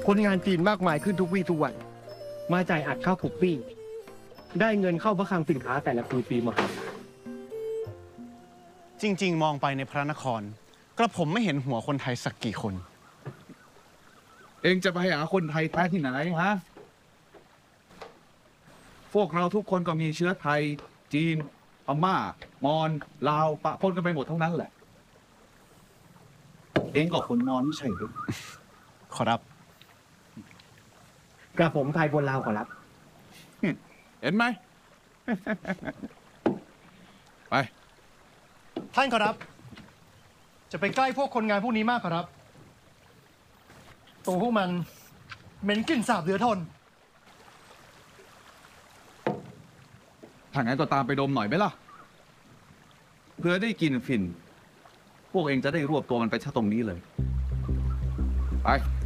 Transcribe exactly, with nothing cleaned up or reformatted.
คนงานจีนมากมายขึ้นทุกวี่ทุกวันมาจ่ายอัดข้าวคุกปี้ได้เงินเข้าพระคลังสินค้าแต่ละปีปีมหาศาลจริงๆ มองไปในพระนครกระผมไม่เห็นหัวคนไทยสักกี่คนเองจะไปหาคนไทยแท้ที่ไหนฮะพวกเราทุกคนก็มีเชื้อไทยจีนพม่ามอญลาวปะปนกันไปหมดทั้งนั้นแหละเองก็คนมอญไม่ใช่หรือขอรับกระผมไทยบนลาวขอรับเห็นไหม ไปท่านขอรับ จะไปใกล้พวกคนงานพวกนี้มากขอรับตัวพวกมันเหม็นกลิ่นสาบเหลือทนถ้างั้นก็ตามไปดมหน่อยไหมล่ะ เพื่อได้กินฝิ่น พวกเองจะได้รวบตัวมันไปซะตรงนี้เลย ไป